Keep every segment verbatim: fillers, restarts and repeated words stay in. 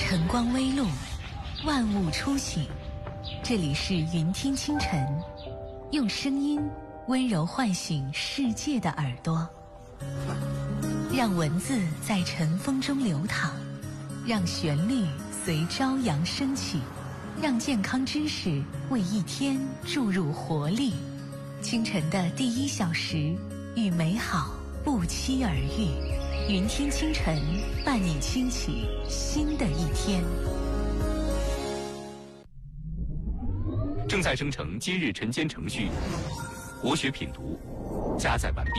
晨光微露，万物初醒。这里是云听清晨，用声音温柔唤醒世界的耳朵，让文字在晨风中流淌，让旋律随朝阳升起，让健康知识为一天注入活力。清晨的第一小时，与美好不期而遇。云听清晨，伴你轻启新的一天。 正在生成今日晨间程序，国学品读加载完毕。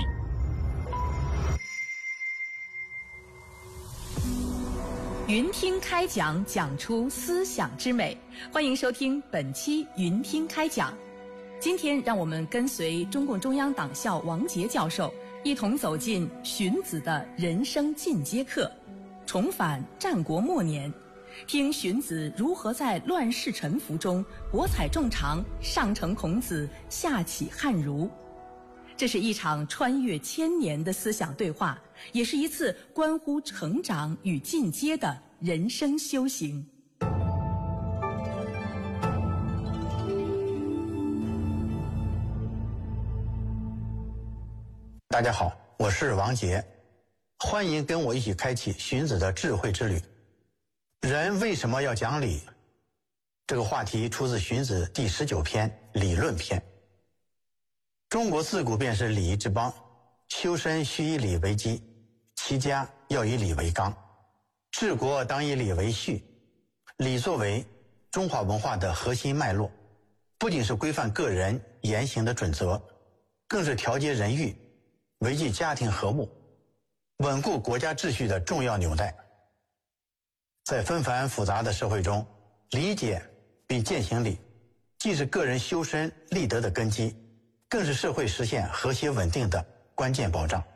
云听开讲，讲出思想之美。欢迎收听本期云听开讲。今天让我们跟随中共中央党校王杰教授，一同走进荀子的人生进阶课，重返战国末年，听荀子如何在乱世沉浮中博采众长，上承孔子，下启汉儒。这是一场穿越千年的思想对话，也是一次关乎成长与进阶的人生修行。 大家好，我是王杰，欢迎跟我一起开启荀子的智慧之旅。人为什么要讲理？这个话题出自荀子第十九篇理论篇。中国自古便是礼仪之邦，修身须以礼为基，齐家要以礼为纲，治国当以礼为序。礼作为中华文化的核心脉络，不仅是规范个人言行的准则，更是调节人欲，维系家庭和睦，稳固国家秩序的重要纽带。在纷繁复杂的社会中，理解并践行礼，既是个人修身立德的根基，更是社会实现和谐稳定的关键保障。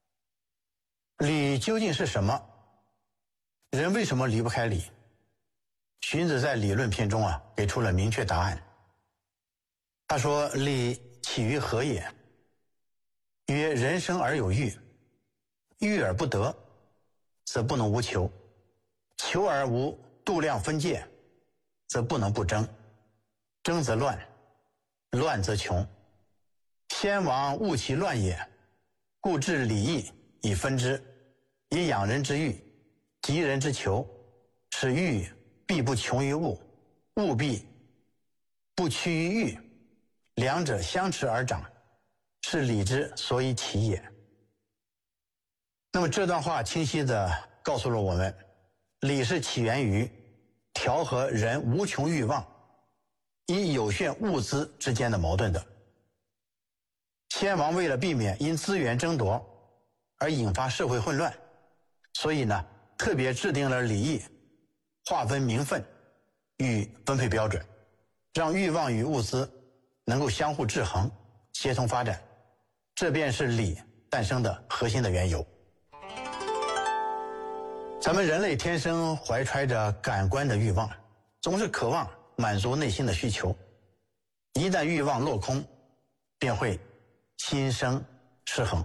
礼究竟是什么？人为什么离不开礼？荀子在理论篇中啊，给出了明确答案。他说：礼起于何也？曰：人生而有欲，欲而不得，则不能无求；求而无度量分界，则不能不争。争则乱，乱则穷。先王务其乱也，故治礼义以分之，以养人之欲，及人之求，使欲必不穷于物，物必不趋于欲，两者相持而长，是礼之所以起也。那么这段话清晰地告诉了我们，礼是起源于调和人无穷欲望以有限物资之间的矛盾的。先王为了避免因资源争夺而引发社会混乱，所以呢，特别制定了礼义，划分名分与分配标准，让欲望与物资能够相互制衡，协同发展。这便是礼诞生的核心的缘由。咱们人类天生怀揣着感官的欲望，总是渴望满足内心的需求。一旦欲望落空，便会心生失衡。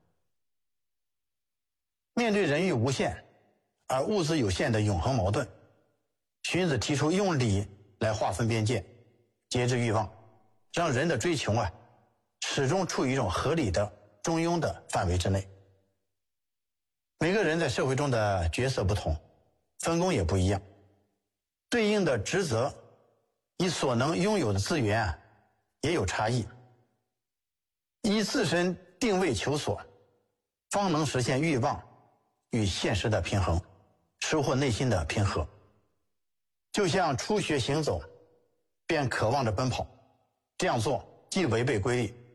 面对人欲无限而物资有限的永恒矛盾，荀子提出用礼来划分边界，节制欲望，让人的追求啊始终处于一种合理的中庸的范围之内。每个人在社会中的角色不同，分工也不一样，对应的职责以所能拥有的资源啊也有差异。以自身定位求索，方能实现欲望与现实的平衡，收获内心的平和。就像初学行走，便渴望着奔跑，这样做既违背规律，